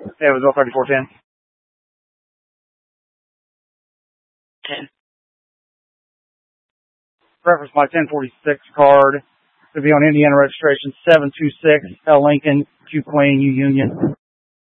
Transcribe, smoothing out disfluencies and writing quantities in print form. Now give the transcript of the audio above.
Yeah, it was 03410. 10. Reference my 1046 card to be on Indiana registration 726 L Lincoln, Q Queen, U Union.